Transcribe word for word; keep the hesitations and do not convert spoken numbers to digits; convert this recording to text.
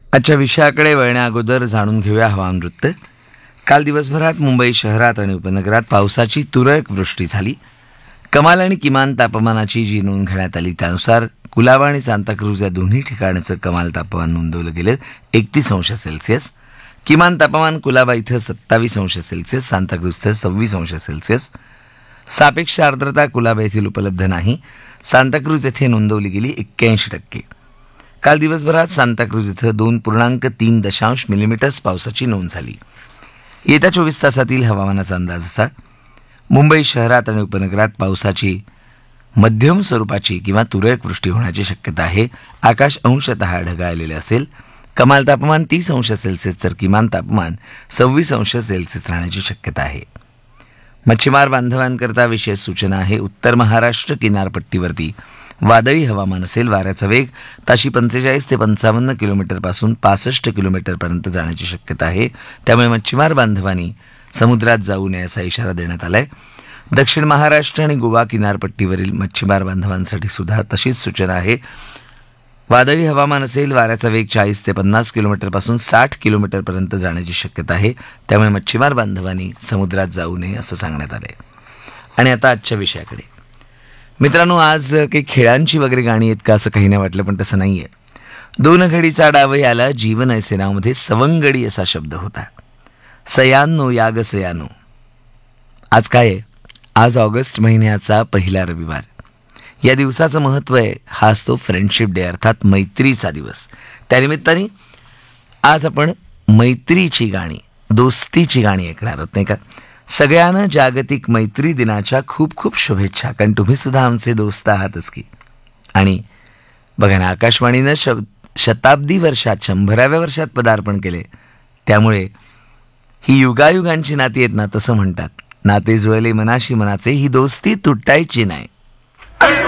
आजच्या विषयाकडे वळण्या अगोदर जाणून घेऊया हवामान वृत्त. काल दिवसभरात मुंबई शहरात आणि उपनगरात पावसाची तुरळक वृष्टी झाली. कमाल आणि किमान तापमानाची जी नोंद घेण्यात आली त्यानुसार कुलाबा आणि सांताक्रूज या दोन्ही ठिकाणचं कमाल तापमान नोंदवलं गेलं एकतीस अंश सेल्सिअस. किमान तापमान कुलाबा इथं सत्तावीस अंश सेल्सिअस, सांताक्रूज इथं सव्वीस अंश सेल्सिअस. सापेक्ष आर्द्रता कुलाबा येथील उपलब्ध नाही, सांताक्रूज येथे नोंदवली गेली एक्क्याऐंशी टक्के. काल दिवसभरात सांताक्रूज इथं दोन पूर्णांक तीन दशांश मिलीमीटर्स पावसाची नोंद झाली. येत्या चोवीस तासातील हवामानाचा अंदाज असा: मुंबई शहरात आणि उपनगरात पावसाची मध्यम स्वरूपाची किंवा तुरळक वृष्टी होण्याची शक्यता आहे. आकाश अंशतः ढगाळलेले असेल. कमाल तापमान तीस अंश सेल्सिअस तर किमान तापमान सव्वीस अंश सेल्सिअस राहण्याची शक्यता आहे. मच्छीमार बांधवांकरता विशेष सूचना आहे. उत्तर महाराष्ट्र किनारपट्टीवरती वादळी हवामान असेल. वाऱ्याचा वेग ताशी पंचेचाळीस ते पंचावन्न किलोमीटरपासून पासष्ट किलोमीटरपर्यंत जाण्याची शक्यता आहे. त्यामुळे मच्छीमार बांधवांनी समुद्रात जाऊ नये असा इशारा देण्यात आलाय. दक्षिण महाराष्ट्र आणि गोवा किनारपट्टीवरील मच्छीमार बांधवांसाठी सुद्धा तशीच सूचना आहे. वादळी हवामान असेल. वाऱ्याचा वेग चाळीस ते पन्नास किलोमीटरपासून साठ किलोमीटरपर्यंत जाण्याची शक्यता आहे. त्यामुळे मच्छीमार बांधवांनी समुद्रात जाऊ नये असं सांगण्यात आलंय. आणि आता आजच्या विषयाकडे. मित्रांनो, आज काही खेळांची वगैरे गाणी आहेत का असं काही नाही वाटलं, पण तसं नाहीये. दोन घडीचा डाव याला जीवन ऐसे नावमध्ये सवंगडी असा शब्द होता. सयानो याग सयानो. आज काय आहे? आज ऑगस्ट महिन्याचा पहिला रविवार. या दिवसाचं महत्त्व आहे हा असतो फ्रेंडशिप डे, अर्थात मैत्रीचा दिवस. त्यानिमित्ताने आज आपण मैत्रीची गाणी, दोस्तीची गाणी ऐकणार आहोत, नाही का? सगळ्यांना जागतिक मैत्री दिनाच्या खूप खूप शुभेच्छा, कारण तुम्ही सुद्धा आमचे दोस्त आहातच की. आणि बघा ना, आकाशवाणीनं श शताब्दी वर्षात शंभराव्या वर्षात पदार्पण केले. त्यामुळे ही युगायुगांची नाती आहेत ना, तसं म्हणतात, नाते जुळले मनाशी मनाचे, ही दोस्ती तुटायची नाही.